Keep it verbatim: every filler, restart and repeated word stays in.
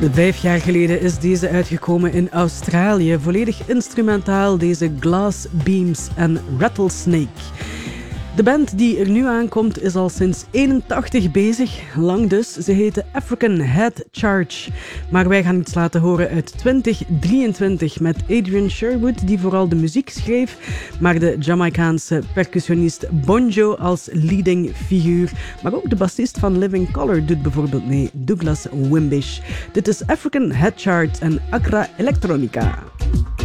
Vijf jaar geleden is deze uitgekomen in Australië. Volledig instrumentaal, deze Glass Beams en Rattlesnake. De band die er nu aankomt is al sinds eenentachtig bezig. Lang dus. Ze heten African Head Charge. Maar wij gaan iets laten horen uit twintig drieëntwintig met Adrian Sherwood, die vooral de muziek schreef, maar de Jamaicaanse percussionist Bonjo als leading figuur. Maar ook de bassist van Living Colour doet bijvoorbeeld mee, Douglas Wimbish. Dit is African Head Charge en Accra Electronica.